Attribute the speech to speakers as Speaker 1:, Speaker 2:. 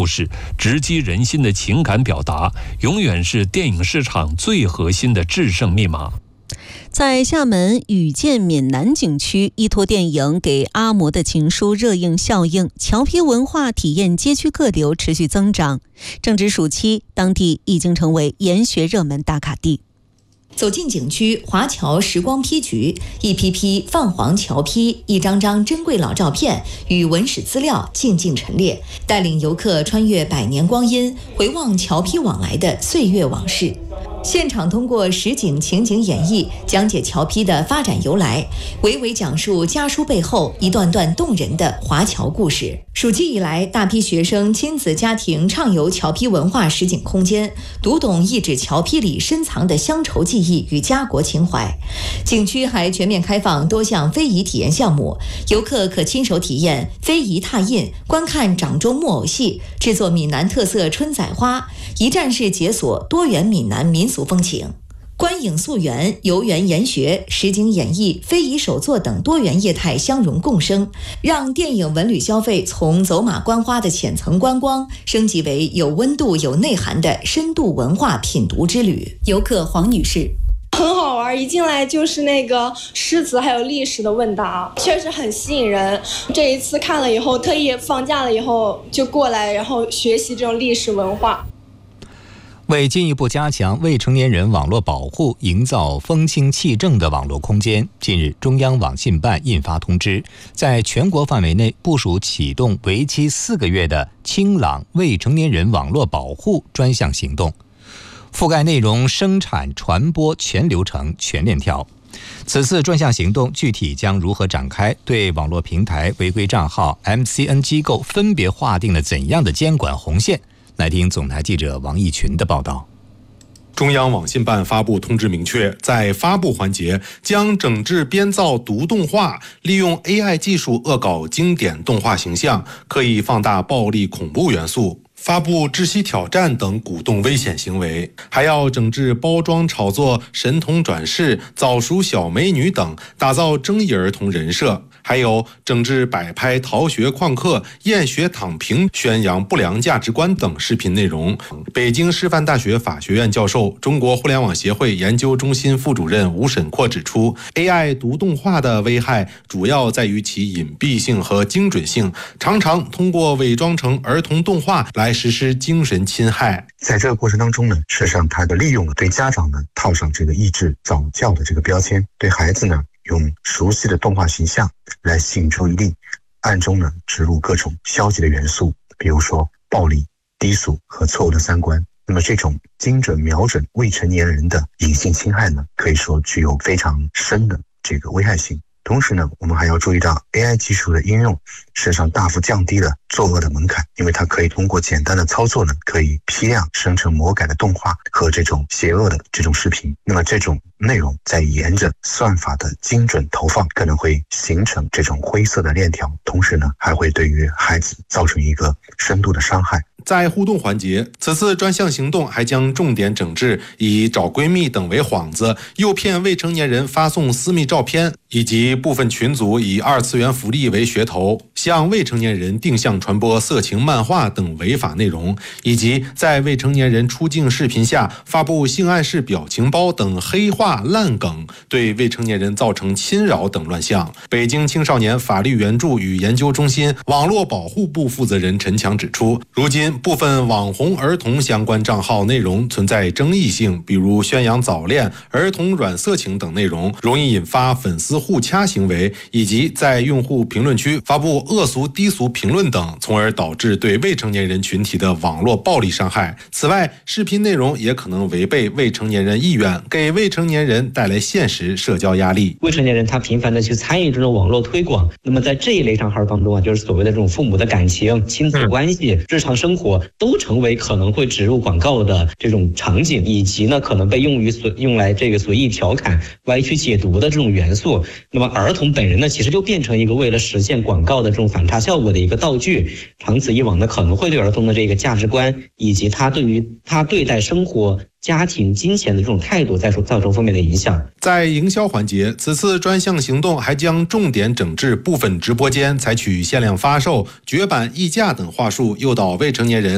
Speaker 1: 事，直击人心的情感表达，永远是电影市场最核心的制胜密码。
Speaker 2: 在厦门雨见闽南景区，依托电影《给阿嬷的情书》热映效应，侨批文化体验街区客流持续增长。正值暑期，当地已经成为研学热门打卡地。
Speaker 3: 走进景区华侨时光批局，一批批泛黄侨批，一张张珍贵老照片与文史资料静静陈列，带领游客穿越百年光阴，回望侨批往来的岁月往事。现场通过实景情景演绎，讲解侨批的发展由来，娓娓讲述家书背后一段段动人的华侨故事。暑期以来，大批学生亲子家庭畅游侨批文化实景空间，读懂一纸侨批里深藏的乡愁记忆与家国情怀。景区还全面开放多项非遗体验项目，游客可亲手体验非遗拓印，观看掌中木偶戏，制作闽南特色春仔花，一站式解锁多元闽南民俗风情。观影溯源、游园研学、实景演绎、非遗手作等多元业态相融共生，让电影文旅消费从走马观花的浅层观光，升级为有温度、有内涵的深度文化品读之旅。游客黄女士：
Speaker 4: 很好玩，一进来就是那个诗词还有历史的问答，确实很吸引人。这一次看了以后，特意放假了以后就过来，然后学习这种历史文化。
Speaker 5: 为进一步加强未成年人网络保护，营造风清气正的网络空间，近日中央网信办印发通知，在全国范围内部署启动为期4个月的清朗未成年人网络保护专项行动，覆盖内容生产传播全流程全链条。此次专项行动具体将如何展开？对网络平台违规账号 MCN 机构分别划定了怎样的监管红线？来听总台记者王义群的报道。
Speaker 6: 中央网信办发布通知明确，在发布环节将整治编造毒动画，利用 AI 技术恶搞经典动画形象，刻意放大暴力恐怖元素，发布窒息挑战等鼓动危险行为，还要整治包装炒作神童转世、早熟小美女等，打造争议儿童人设。还有整治摆拍逃学旷课、厌学躺平、宣扬不良价值观等视频内容。北京师范大学法学院教授、中国互联网协会研究中心副主任吴沈阔指出， AI 毒动画的危害主要在于其隐蔽性和精准性，常常通过伪装成儿童动画来实施精神侵害。
Speaker 7: 在这个过程当中呢，事实上它的利用了对家长呢套上这个抑制早教的这个标签，对孩子呢用熟悉的动画形象来吸引注意力，暗中呢植入各种消极的元素，比如说暴力、低俗和错误的三观。那么这种精准瞄准未成年人的隐性侵害呢，可以说具有非常深的这个危害性。同时呢，我们还要注意到 AI 技术的应用，事实上大幅降低了作恶的门槛，因为它可以通过简单的操作呢，可以批量生成魔改的动画和这种邪恶的这种视频。那么这种内容在沿着算法的精准投放，可能会形成这种灰色的链条，同时呢，还会对于孩子造成一个深度的伤害。
Speaker 6: 在互动环节，此次专项行动还将重点整治以找闺蜜等为幌子，诱骗未成年人发送私密照片，以及部分群组以二次元福利为噱头，向未成年人定向传播色情漫画等违法内容，以及在未成年人出镜视频下发布性暗示表情包等黑话烂梗，对未成年人造成侵扰等乱象。北京青少年法律援助与研究中心网络保护部负责人陈强指出，如今部分网红儿童相关账号内容存在争议性，比如宣扬早恋、儿童软色情等内容，容易引发粉丝互掐行为，以及在用户评论区发布恶俗低俗评论等，从而导致对未成年人群体的网络暴力伤害。此外，视频内容也可能违背未成年人意愿，给未成年人带来现实社交压力。
Speaker 8: 未成年人他频繁的去参与这种网络推广，那么在这一类账号当中啊，就是所谓的这种父母的感情、亲子关系、日常生活都成为可能会植入广告的这种场景，以及呢可能被用来这个随意调侃、歪曲解读的这种元素。那么儿童本人呢，其实就变成一个为了实现广告的这种反差效果的一个道具，长此以往呢，可能会对儿童的这个价值观以及他对待生活、家庭、金钱的这种态度造成负面的影响。
Speaker 6: 在营销环节，此次专项行动还将重点整治部分直播间采取限量发售、绝版溢价等话术，诱导未成年人